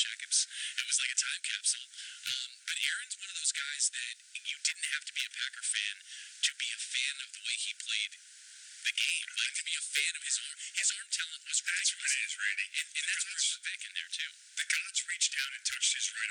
Belichick. It was like a time capsule. But Aaron's one of those guys that you didn't have to be a Packer fan to be a fan of the way he played the game, like to be a fan of his arm. His arm talent was ridiculous. That's what it is, Randy. And that's where Vic in there too. The gods reached down and touched his right